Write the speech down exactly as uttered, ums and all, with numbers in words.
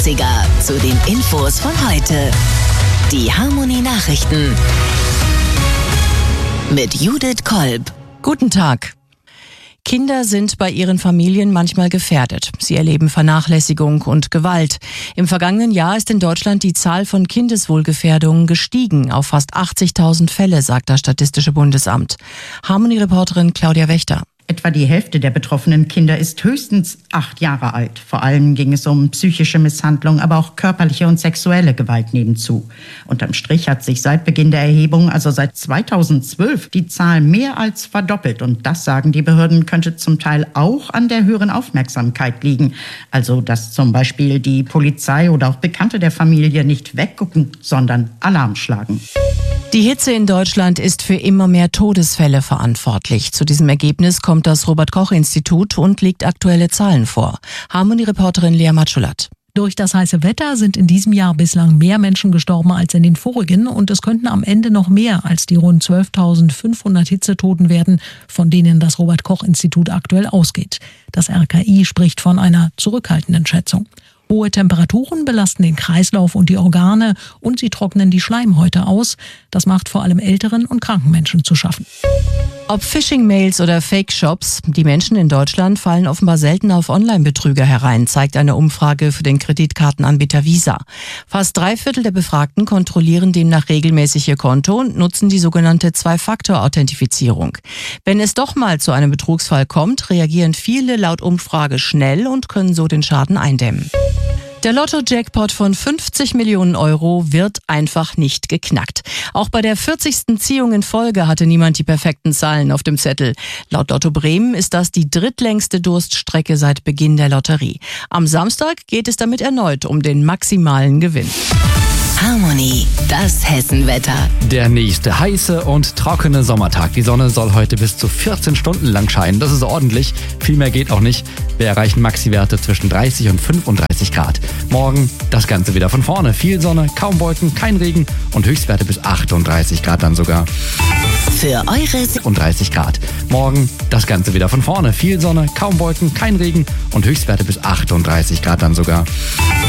Singer zu den Infos von heute. Die Harmonie Nachrichten mit Judith Kolb. Guten Tag. Kinder sind bei ihren Familien manchmal gefährdet. Sie erleben Vernachlässigung und Gewalt. Im vergangenen Jahr ist in Deutschland die Zahl von Kindeswohlgefährdungen gestiegen auf fast achtzigtausend Fälle, sagt das Statistische Bundesamt. Harmonie-Reporterin Claudia Wächter. Etwa die Hälfte der betroffenen Kinder ist höchstens acht Jahre alt. Vor allem ging es um psychische Misshandlung, aber auch körperliche und sexuelle Gewalt nebenzu. Unterm Strich hat sich seit Beginn der Erhebung, also seit zweitausendzwölf, die Zahl mehr als verdoppelt. Und das, sagen die Behörden, könnte zum Teil auch an der höheren Aufmerksamkeit liegen. Also, dass zum Beispiel die Polizei oder auch Bekannte der Familie nicht weggucken, sondern Alarm schlagen. Die Hitze in Deutschland ist für immer mehr Todesfälle verantwortlich. Zu diesem Ergebnis kommt das Robert-Koch-Institut und legt aktuelle Zahlen vor. Harmonie-Reporterin Lea Matschulat. Durch das heiße Wetter sind in diesem Jahr bislang mehr Menschen gestorben als in den vorigen und es könnten am Ende noch mehr als die rund zwölftausendfünfhundert Hitzetoten werden, von denen das Robert-Koch-Institut aktuell ausgeht. Das R K I spricht von einer zurückhaltenden Schätzung. Hohe Temperaturen belasten den Kreislauf und die Organe und sie trocknen die Schleimhäute aus. Das macht vor allem älteren und kranken Menschen zu schaffen. Ob Phishing-Mails oder Fake-Shops, die Menschen in Deutschland fallen offenbar selten auf Online-Betrüger herein, zeigt eine Umfrage für den Kreditkartenanbieter Visa. Fast drei Viertel der Befragten kontrollieren demnach regelmäßig ihr Konto und nutzen die sogenannte Zwei-Faktor-Authentifizierung. Wenn es doch mal zu einem Betrugsfall kommt, reagieren viele laut Umfrage schnell und können so den Schaden eindämmen. Der Lotto-Jackpot von fünfzig Millionen Euro wird einfach nicht geknackt. Auch bei der vierzigsten Ziehung in Folge hatte niemand die perfekten Zahlen auf dem Zettel. Laut Lotto Bremen ist das die drittlängste Durststrecke seit Beginn der Lotterie. Am Samstag geht es damit erneut um den maximalen Gewinn. Harmonie, das Hessenwetter. Der nächste heiße und trockene Sommertag. Die Sonne soll heute bis zu vierzehn Stunden lang scheinen. Das ist ordentlich. Viel mehr geht auch nicht. Wir erreichen Maxiwerte zwischen dreißig und fünfunddreißig Grad. Morgen das Ganze wieder von vorne. Viel Sonne, kaum Wolken, kein Regen und Höchstwerte bis achtunddreißig Grad dann sogar. Für eure dreißig Grad. Morgen das Ganze wieder von vorne. Viel Sonne, kaum Wolken, kein Regen und Höchstwerte bis achtunddreißig Grad dann sogar.